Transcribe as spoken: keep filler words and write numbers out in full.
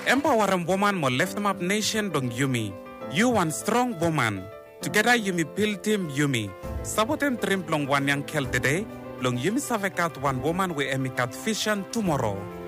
Empowering woman mo lift them up nation dong Yumi. You one strong woman. Together Yumi build team Yumi. Sabotem trim plong one yang kel today. Long Yumi savekat one woman we emikat vision tomorrow.